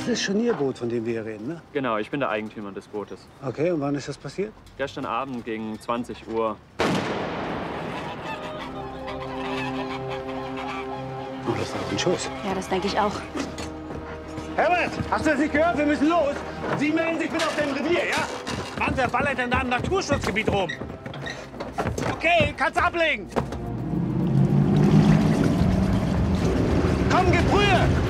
Das ist schon Ihr Boot, von dem wir hier reden, ne? Genau, ich bin der Eigentümer des Bootes. Okay, und wann ist das passiert? Gestern Abend gegen 20 Uhr. Oh, das war ein Schuss. Ja, das denke ich auch. Herbert, hast du das nicht gehört? Wir müssen los. Sie melden sich bitte auf dem Revier, ja? Mann, wer ballert denn da im Naturschutzgebiet rum? Okay, kannst ablegen. Komm, gib Brühe!